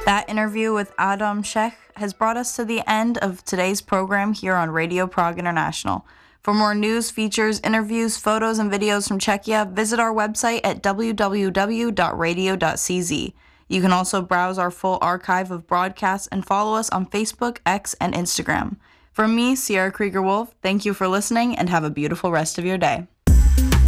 That interview with Adam Sheikh has brought us to the end of today's program here on Radio Prague International. For more news, features, interviews, photos, and videos from Czechia, visit our website at www.radio.cz. You can also browse our full archive of broadcasts and follow us on Facebook, X, and Instagram. From me, Sierra Krieger-Wolf, thank you for listening and have a beautiful rest of your day.